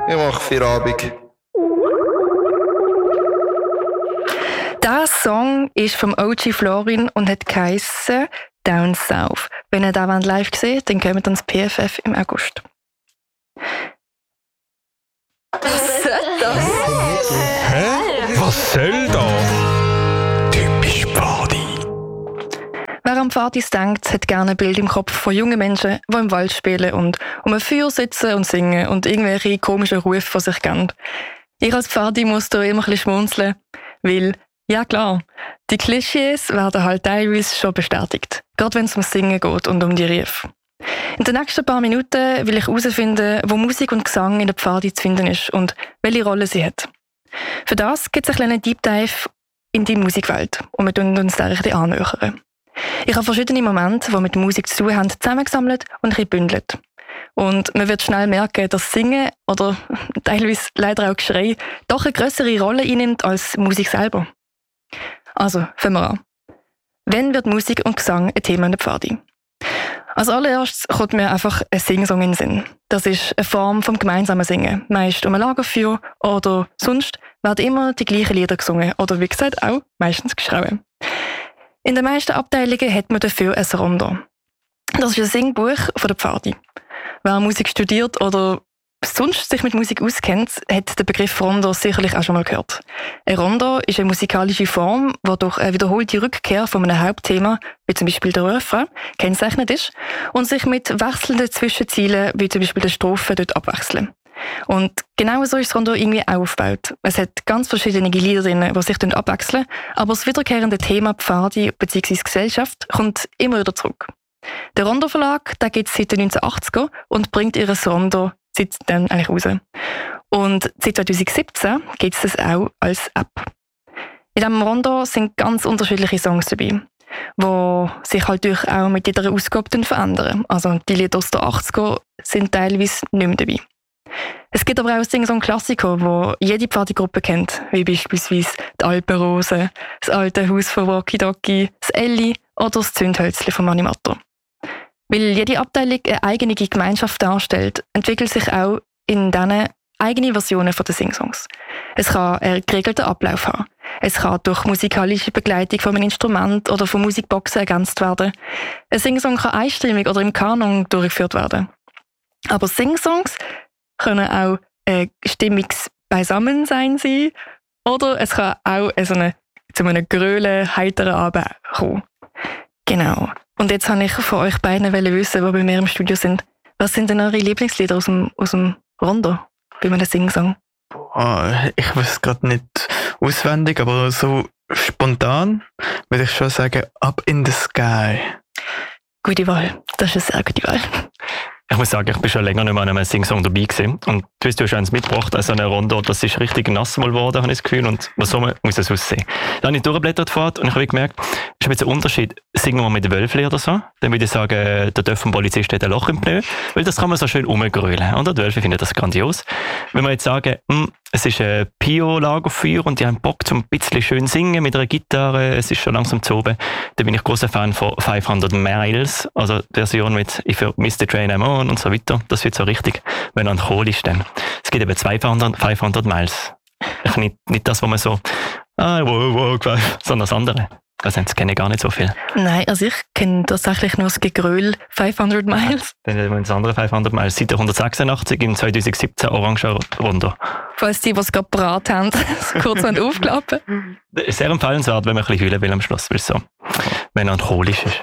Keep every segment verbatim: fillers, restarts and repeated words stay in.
ich mache Feierabend. Der Song ist vom O G Florin und hat geheissen «Down South». Wenn ihr den live seht, dann kommt ans P F F im August. Was soll das? Hä? Was soll das? Typisch Pfadi. Wer an Pfadis denkt, hat gerne ein Bild im Kopf von jungen Menschen, die im Wald spielen und um ein Feuer sitzen und singen und irgendwelche komischen Rufe von sich geben. Ich als Pfadi muss da immer ein bisschen schmunzeln, weil, ja klar, die Klischees werden halt teilweise schon bestätigt. Gerade wenn es ums Singen geht und um die Rufe. In den nächsten paar Minuten will ich herausfinden, wo Musik und Gesang in der Pfadi zu finden ist und welche Rolle sie hat. Für das gibt es einen kleinen Deep Dive in die Musikwelt und wir tun uns da ein bisschen annähern. Ich habe verschiedene Momente, die mit Musik zu tun haben, zusammengesammelt und ein bisschen gebündelt. Und man wird schnell merken, dass Singen oder teilweise leider auch Geschrei doch eine grössere Rolle einnimmt als Musik selber. Also, fangen wir an. Wann wird Musik und Gesang ein Thema in der Pfadi? Als allererstes kommt mir einfach ein Singsong in den Sinn. Das ist eine Form vom gemeinsamen Singen. Meist um ein Lagerfeuer oder sonst werden immer die gleichen Lieder gesungen oder wie gesagt auch meistens geschrieben. In den meisten Abteilungen hat man dafür ein Rondo. Das ist ein Singbuch von der Pfadi. Wer Musik studiert oder sonst sich mit Musik auskennt, hat den Begriff Rondo sicherlich auch schon mal gehört. Ein Rondo ist eine musikalische Form, die durch eine wiederholte Rückkehr von einem Hauptthema, wie zum Beispiel der Refrain, kennzeichnet ist und sich mit wechselnden Zwischenzielen, wie zum Beispiel der Strophe, dort abwechseln. Und genau so ist das Rondo irgendwie auch aufgebaut. Es hat ganz verschiedene Lieder drin, die sich abwechseln, aber das wiederkehrende Thema Pfadi bzw. Gesellschaft kommt immer wieder zurück. Der Rondo Verlag gibt es seit den neunzehnhundertachtziger und bringt ihr Rondo seit dann eigentlich raus. Und seit zweitausendsiebzehn gibt es das auch als App. In diesem Rondo sind ganz unterschiedliche Songs dabei, die sich halt durch auch mit jeder Ausgabe verändern. Also die Lieder aus den achtziger sind teilweise nicht mehr dabei. Es gibt aber auch Sing-Song-Klassiker, die jede Pfadi-Gruppe kennt, wie beispielsweise die Alpenrose, das alte Haus von Rocky Docky, das Elli oder das Zündhölzli von Manimator. Weil jede Abteilung eine eigene Gemeinschaft darstellt, entwickelt sich auch in diesen eigene Versionen der Sing-Songs. Es kann einen geregelten Ablauf haben. Es kann durch musikalische Begleitung von einem Instrument oder von Musikboxen ergänzt werden. Ein Sing-Song kann einstimmig oder im Kanon durchgeführt werden. Aber Sing-Songs können auch ein stimmiges Beisammensein sein oder es kann auch so eine, zu einem grölen, heiteren Abend kommen. Genau. Und jetzt wollte ich von euch beiden wissen, die bei mir im Studio sind. Was sind denn eure Lieblingslieder aus dem, aus dem Rondo bei einem Sing-Song? Oh, ich weiß es gerade nicht auswendig, aber so spontan würde ich schon sagen «Up in the Sky». Gute Wahl. Das ist eine sehr gute Wahl. Ich muss sagen, ich bin schon länger nicht mehr an einem Sing-Song dabei gewesen. Und du hast ja schon eins mitgebracht, also eine Rondo, das ist richtig nass mal geworden, habe ich das Gefühl. Und so muss es aussehen. Dann habe ich durchgeblättert und ich habe gemerkt, es ist ein bisschen ein Unterschied. Singen wir mit Wölfli oder so, dann würde ich sagen, der dürfen Polizist hat ein Loch im Pneu, weil das kann man so schön rumgrölen. Und die Wölfe finden das grandios. Wenn wir jetzt sagen, hm, es ist ein Pio-Lagerfeuer und die haben Bock zum ein bisschen schön singen mit einer Gitarre, es ist schon langsam zu oben, dann bin ich großer Fan von fünfhundert Miles, also die Version mit «If you miss the train I'm on» und so weiter. Das wird so richtig melancholisch dann. Es gibt eben zweihundert, fünfhundert Miles. Ich nicht, nicht das, wo man so «Ah, wow, wow», sondern das andere. Also das kenne ich gar nicht so viel. Nein, also ich kenne tatsächlich nur das Gegröl fünfhundert Miles. Dann haben wir das andere fünfhundert Miles. Seite hundertsechsundachtzig im zweitausendsiebzehn Orange Rondo. Falls die, die es gerade parat haben, kurz aufklappen. Sehr empfehlenswert, wenn man ein bisschen heulen will am Schluss, weil es so melancholisch ist.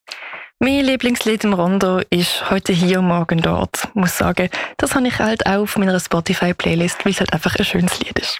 Mein Lieblingslied im Rondo ist «Heute hier, morgen dort». Ich muss sagen, das habe ich halt auch auf meiner Spotify-Playlist, weil es halt einfach ein schönes Lied ist.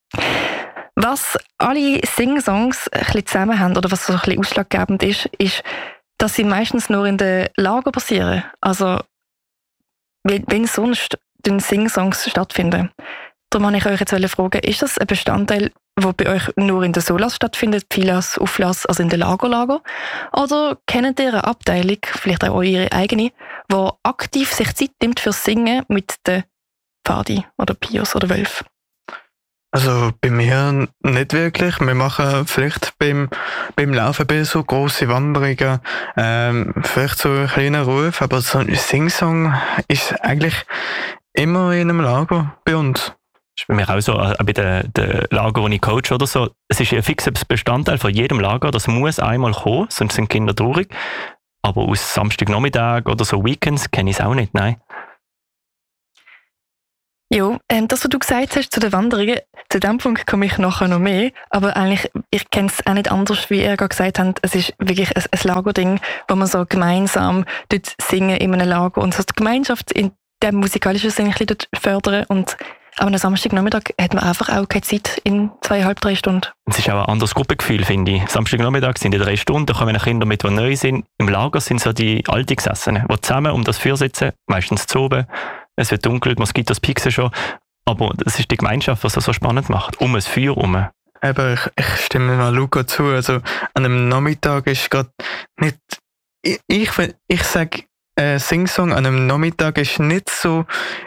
Was alle Sing-Songs ein bisschen zusammen haben, oder was so ein bisschen ausschlaggebend ist, ist, dass sie meistens nur in den Lager passieren. Also, wenn sonst den Sing-Songs stattfinden. Darum wollte ich euch jetzt fragen, ist das ein Bestandteil, der bei euch nur in der Solas stattfindet, Filas, Auflas, also in den Lagerlager? Oder kennt ihr eine Abteilung, vielleicht auch eure eigene, die aktiv sich Zeit nimmt fürs Singen mit den Pfadi oder Pios oder Wölfen? Also bei mir nicht wirklich. Wir machen vielleicht beim, beim Laufen bei so grosse Wanderungen ähm, vielleicht so einen kleinen Ruf, aber so ein Sing-Song ist eigentlich immer in einem Lager bei uns. Das ist bei mir auch so, auch bei den, den Lager, wo ich coach oder so. Es ist ein fixer Bestandteil von jedem Lager, das muss einmal kommen, sonst sind Kinder traurig. Aber aus Samstagnachmittag oder so Weekends kenne ich es auch nicht, nein. Ja, ähm, das, was du gesagt hast zu den Wanderungen, zu dem Punkt komme ich nachher noch mehr. Aber eigentlich, ich kenne es auch nicht anders, wie ihr gerade gesagt habt. Es ist wirklich ein, ein Lagerding, wo man so gemeinsam dort singen in einem Lager und so die Gemeinschaft in dem musikalischen Sinn ein bisschen dort fördern. Und aber am Samstagnachmittag hat man einfach auch keine Zeit in zweieinhalb, drei Stunden. Es ist auch ein anderes Gruppengefühl, finde ich. Samstagnachmittag sind die drei Stunden, da kommen Kinder mit, die neu sind. Im Lager sind so die Altgesessenen, die zusammen um das Feuer sitzen, meistens zu oben. Es wird dunkel, die Moskitos pieksen schon. Aber das ist die Gemeinschaft, was es so spannend macht. Um ein Feuer herum. Aber ich, ich stimme mal Luca zu. Also an einem Nachmittag ist gerade nicht. Ich, ich, ich sage, äh, Singsong an einem Nachmittag ist nicht so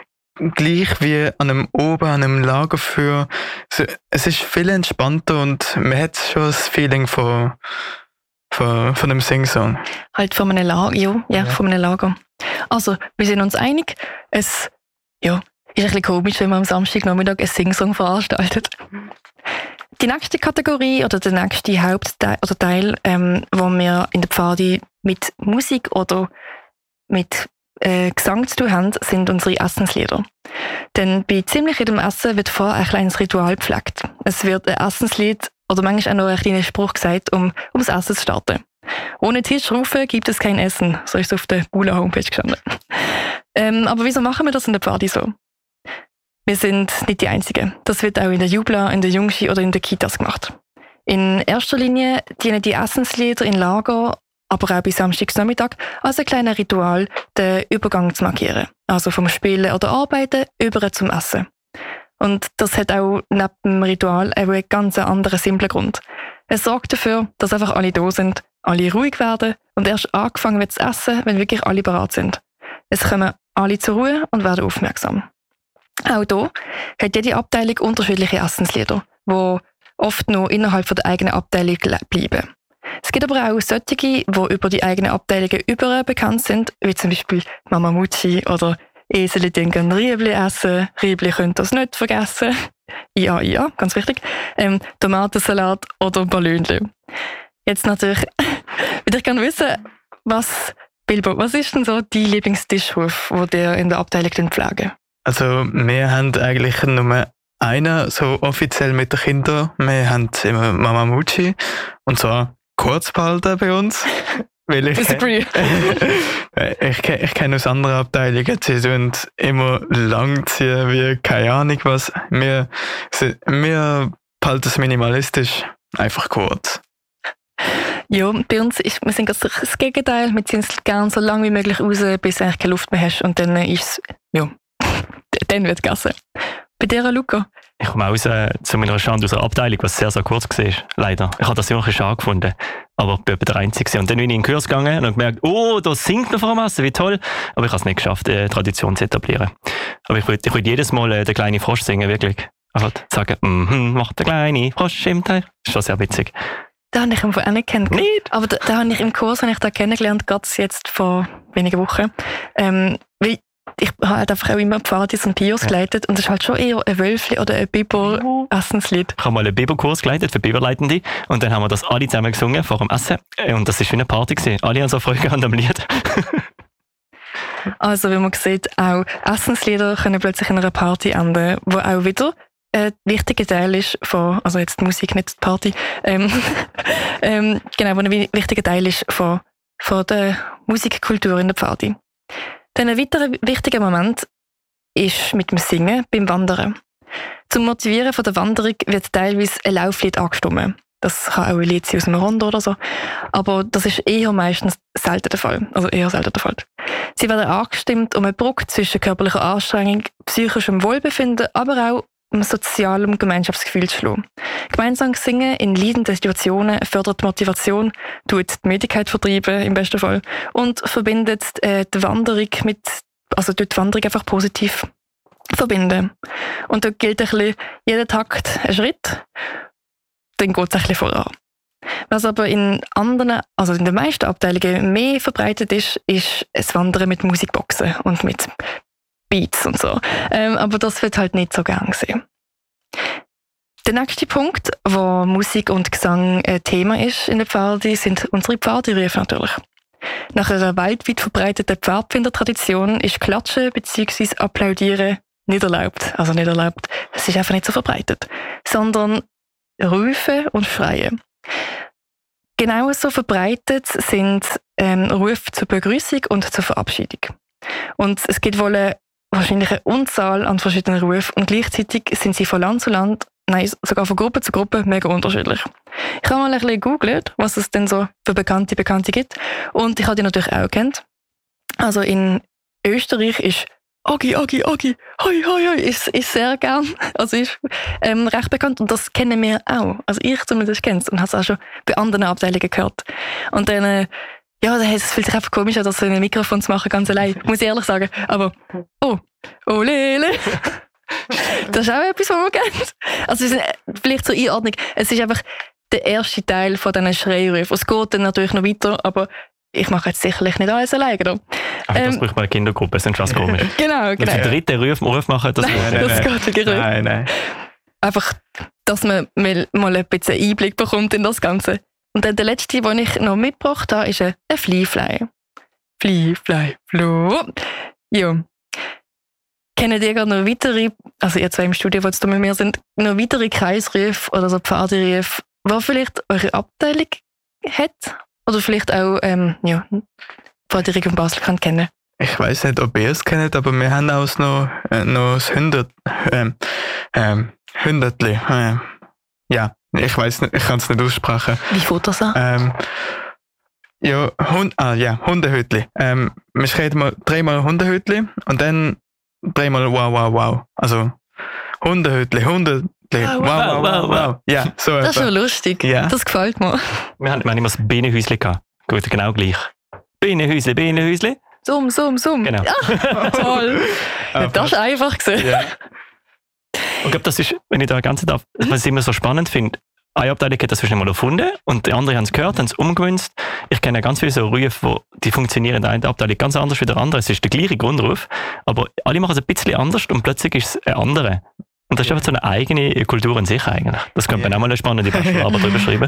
gleich wie an einem Oben, an einem Lagerfeuer. Also, es ist viel entspannter und man hat schon das Feeling von, von, von einem Singsong. Halt von einem Lager, ja, ja, ja. von einem Lager. Also, wir sind uns einig, es ja, ist ein bisschen komisch, wenn man am Samstagnachmittag einen Singsong veranstaltet. Die nächste Kategorie oder der nächste Hauptteil oder Teil, ähm, wo wir in der Pfadi mit Musik oder mit äh, Gesang zu tun haben, sind unsere Essenslieder. Denn bei ziemlich jedem Essen wird vorher ein kleines Ritual gepflegt. Es wird ein Essenslied oder manchmal auch noch ein kleiner Spruch gesagt, um, um das Essen zu starten. Ohne Tischrufe gibt es kein Essen, so ist es auf der Bula Homepage gestanden. ähm, aber wieso machen wir das in der Party so? Wir sind nicht die Einzigen. Das wird auch in der Jubla, in der Jungschi oder in den Kitas gemacht. In erster Linie dienen die Essenslieder in Lager, aber auch bei Samstagnachmittag, als ein kleines Ritual, den Übergang zu markieren. Also vom Spielen oder Arbeiten über zum Essen. Und das hat auch neben dem Ritual auch einen ganz anderen, simplen Grund. Es sorgt dafür, dass einfach alle da sind, alle ruhig werden und erst angefangen wird zu essen, wenn wirklich alle bereit sind. Es kommen alle zur Ruhe und werden aufmerksam. Auch hier hat jede Abteilung unterschiedliche Essenslieder, die oft nur innerhalb der eigenen Abteilung bleiben. Es gibt aber auch solche, die über die eigenen Abteilungen über bekannt sind, wie zum Beispiel Mama Mucci oder Eseli denken Riebli essen, Riebli könnt das nicht vergessen. Ja, ja, ganz wichtig. Ähm, Tomatensalat oder Ballonli. Jetzt natürlich, würde ich gerne wissen, was, Bilbo, was ist denn so dein Lieblingstischruf, den ihr in der Abteilung pflegen? Also wir haben eigentlich nur einen, so offiziell mit den Kindern. Wir haben immer Mama Mucci und zwar kurz behalten bei uns. Weil ich Disagree. ich, ich kenne aus anderen Abteilungen, sie tun immer lang ziehen, wie keine Ahnung was. Wir, wir behalten es minimalistisch, einfach kurz. Ja, bei uns ist, wir sind ganz das Gegenteil. Wir ziehen es gerne so lange wie möglich raus, bis du eigentlich keine Luft mehr hast. Und dann ist es, ja, dann wird gegessen. Bei dir, Luca? Ich komme auch äh, zu meiner Schande aus einer Abteilung, was sehr, sehr kurz war, leider. Ich habe das immer ein bisschen schade gefunden, aber ich bin der Einzige. Und dann bin ich in den Kurs gegangen und habe gemerkt, oh, da singt man vor dem Essen, wie toll. Aber ich habe es nicht geschafft, eine Tradition zu etablieren. Aber ich würde ich würd jedes Mal äh, den kleinen Frosch singen, wirklich. Also sagen, mhm, macht der kleine Frosch im Teich. Das ist schon sehr witzig. Den habe ich einfach auch nicht kennengelernt. Nicht? Aber den, den habe ich im Kurs habe ich den kennengelernt, gerade jetzt vor wenigen Wochen. Ähm, weil ich habe halt einfach auch immer Pfadis und Pios geleitet und es ist halt schon eher ein Wölfli oder ein Biber-Essenslied. Ich habe mal einen Biberkurs geleitet für Biberleitende und dann haben wir das alle zusammen gesungen vor dem Essen und das war wie eine Party gewesen. Alle haben so Freude gehabt am Lied. Also wie man sieht, auch Essenslieder können plötzlich in einer Party enden, wo auch wieder ein wichtiger Teil ist von, also jetzt die Musik, nicht die Party, ähm, ähm, genau, wo ein wichtiger Teil ist von, von der Musikkultur in der Party. Dann ein weiterer wichtiger Moment ist mit dem Singen beim Wandern. Zum Motivieren von der Wanderung wird teilweise ein Lauflied angestimmt. Das kann auch ein Lied sein aus einem Rondo oder so. Aber das ist eher meistens selten der Fall. Also eher selten der Fall. Sie werden angestimmt, um eine Brücke zwischen körperlicher Anstrengung, psychischem Wohlbefinden, aber auch um sozialem Gemeinschaftsgefühl zu schlagen. Gemeinsam singen in leidenden Situationen fördert die Motivation, tut die Müdigkeit vertreiben im besten Fall und verbindet äh, die Wanderung mit, also tut die Wanderung einfach positiv verbinden. Und da gilt ein bisschen jeder Takt ein Schritt, dann geht es ein bisschen voran. Was aber in anderen, also in den meisten Abteilungen mehr verbreitet ist, ist das Wandern mit Musikboxen und mit Beats und so. Ähm, aber das wird halt nicht so gern gesehen. Der nächste Punkt, wo Musik und Gesang ein Thema ist in der Pfadi, sind unsere Pfadirufe natürlich. Nach einer weltweit verbreiteten Pfadfindertradition ist Klatschen bzw. Applaudieren nicht erlaubt. Also nicht erlaubt, es ist einfach nicht so verbreitet. Sondern Rufe und Schreien. Genauso verbreitet sind ähm, Rufe zur Begrüßung und zur Verabschiedung. Und es gibt wohl eine, wahrscheinlich eine Unzahl an verschiedenen Rufen und gleichzeitig sind sie von Land zu Land, nein, sogar von Gruppe zu Gruppe mega unterschiedlich. Ich habe mal ein bisschen gegoogelt, was es denn so für bekannte Bekannte gibt und ich habe die natürlich auch kennt. Also in Österreich ist Agi, Agi, Agi, hoi, hoi, hoi, ist, ist sehr gern, also ist ähm, recht bekannt und das kennen wir auch. Also ich zumindest kenne es und habe es auch schon bei anderen Abteilungen gehört. Und dann, äh, ja, es fühlt sich einfach komisch an, das so in ein Mikrofon zu machen, ganz allein, muss ich ehrlich sagen. Aber, oh, oh lele, das ist auch etwas, was man kennt. Also es ist vielleicht zur Einordnung, es ist einfach der erste Teil von diesen Schreirufen. Es geht dann natürlich noch weiter, aber ich mache jetzt sicherlich nicht alles alleine. Da. Ach, das ähm, braucht man eine Kindergruppe, das ist schon komisch. Genau, genau. Wenn der dritte Ruf, Ruf machen, das, nein, nein, das nein. geht wirklich nicht. Nein, nein. Einfach, dass man mal, mal ein bisschen Einblick bekommt in das Ganze. Und dann der letzte, den ich noch mitgebracht habe, ist ein Fly Fly. Fly Fly Flo. Ja. Kennt ihr gerade noch weitere, also ihr zwei im Studio, die jetzt da mit mir sind, noch weitere Kreisrufe oder so Pfadirufe, die vielleicht eure Abteilung hat? Oder vielleicht auch, ähm, ja, die Region Basel kann kennen. Ich weiss nicht, ob ihr es kennt, aber wir haben auch noch, äh, noch das Hundert, ähm, ähm, Hundertli. Äh, ja, ich weiss nicht, ich kann es nicht aussprechen. Wie fängt das an? Ähm, ja, Hund, ah, ja, Hundehütli. Ähm, wir schreiben mal dreimal Hundehütli und dann dreimal wow, wow, wow. Also Hundehütli, Hundehütli, wow, wow, wow, wow. Ja, so das ist etwa. schon lustig. Ja. Das gefällt mir. Wir haben, wir haben immer das Bienenhäuschen gehabt. Gut, genau gleich. Bienenhäuschen, Bienenhäuschen. Summ, summ, summ. Genau. Ja, toll. Ja, das war einfach gewesen. Ja. Und ich glaube, das ist, wenn ich da ergänzen darf, was ich immer so spannend finde, eine Abteilung hat das schon mal erfunden und die andere haben es gehört, haben es umgewünscht. Ich kenne ganz viele so Rufe, wo die funktionieren in der einen Abteilung ganz anders wie der andere. Es ist der gleiche Grundruf, aber alle machen es ein bisschen anders und plötzlich ist es ein anderer. Und das ist einfach so eine eigene Kultur in sich eigentlich. Das könnte man auch mal eine spannende Bachelorarbeit drüber schreiben.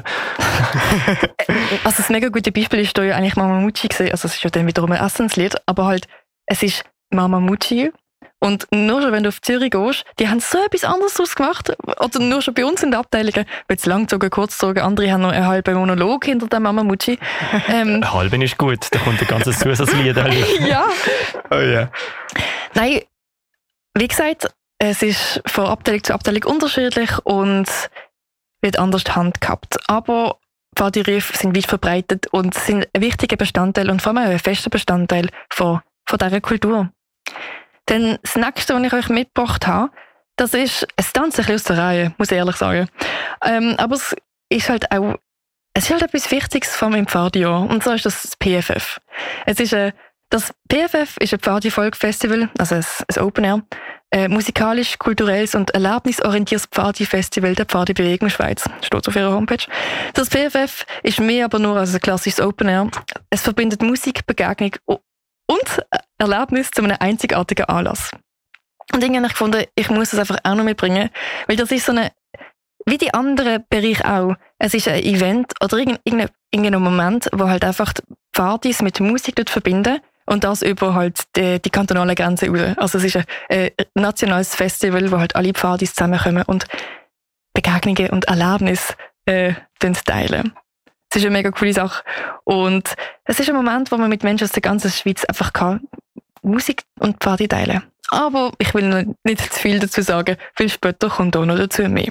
Also das mega gute Beispiel ist da ja eigentlich Mama Mucci gewesen. Also es ist ja dann wiederum ein Essenslied, aber halt, es ist Mama Mucci. Und nur schon, wenn du auf Zürich gehst, die haben so etwas anderes draus gemacht. Oder nur schon bei uns in der Abteilung. Jetzt langgezogen, kurzgezogen. Andere haben noch einen halben Monolog hinter der Mama Mucci. Ähm, Ein halben ist gut, da kommt ein ganzes Zusatzlied. ja. Oh ja. Nein, wie gesagt, es ist von Abteilung zu Abteilung unterschiedlich und wird anders handhabt. Aber Pfadirufe sind weit verbreitet und sind ein wichtiger Bestandteil und vor allem ein fester Bestandteil von, von dieser Kultur. Denn das nächste, was ich euch mitgebracht habe, das ist, es tanzt ein bisschen aus der Reihe, muss ich ehrlich sagen. Ähm, aber es ist halt auch, es ist halt etwas Wichtiges vor meinem Pfadijahr. Und zwar ist das das P F F. Es ist ein, das P F F ist ein Pfadi-Folk-Festival, also ein, ein Open Air, ein musikalisch, kulturelles und erlebnisorientiertes Pfadi-Festival der Pfadi-Bewegung Schweiz. Steht auf ihrer Homepage. Das P F F ist mehr aber nur als ein klassisches Open Air. Es verbindet Musik, Begegnung und Erlebnis zu einem einzigartigen Anlass. Und irgendwie habe ich gefunden, ich muss das einfach auch noch mitbringen, weil das ist so eine, wie die anderen Bereiche auch, es ist ein Event oder irgendein, irgendein Moment, wo halt einfach die Pfadis mit Musik dort verbinden und das über halt die, die kantonale Grenze raus. Also es ist ein, ein nationales Festival, wo halt alle Pfadis zusammenkommen und Begegnungen und Erlebnisse äh, teilen. Es ist eine mega coole Sache. Und es ist ein Moment, wo man mit Menschen aus der ganzen Schweiz einfach kann Musik und Pfadi teilen. Aber ich will noch nicht zu viel dazu sagen, weil später kommt auch noch dazu mehr.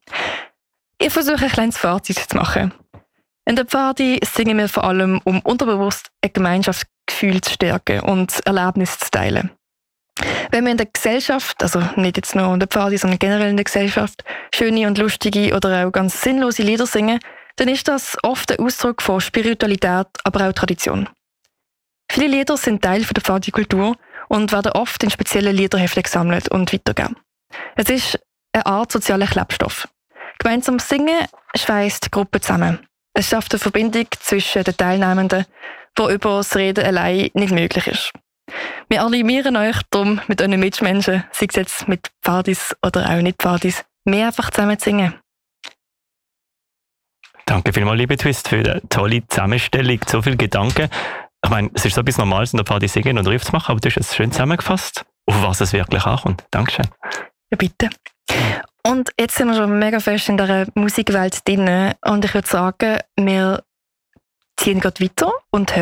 Ich versuche ein kleines Fazit zu machen. In der Pfadi singen wir vor allem, um unterbewusst ein Gemeinschaftsgefühl zu stärken und Erlebnisse zu teilen. Wenn wir in der Gesellschaft, also nicht jetzt nur in der Pfadi, sondern generell in der Gesellschaft, schöne und lustige oder auch ganz sinnlose Lieder singen, dann ist das oft ein Ausdruck von Spiritualität, aber auch Tradition. Viele Lieder sind Teil der Pfadi-Kultur und werden oft in speziellen Liederheften gesammelt und weitergegeben. Es ist eine Art sozialer Klebstoff. Gemeinsam singen schweißt die Gruppe zusammen. Es schafft eine Verbindung zwischen den Teilnehmenden, die über das Reden allein nicht möglich ist. Wir animieren euch darum, mit euren Mitmenschen, sei es jetzt mit Pfadis oder auch nicht Pfadis, mehr einfach zusammen zu singen. Danke vielmals, liebe Twist, für die tolle Zusammenstellung, so viele Gedanken. Ich meine, es ist so etwas Normales, in der Party singen und Riff zu machen, aber du hast es schön zusammengefasst, auf was es wirklich ankommt. Dankeschön. Ja, bitte. Und jetzt sind wir schon mega fest in der Musikwelt drin und ich würde sagen, wir ziehen gerade weiter und hören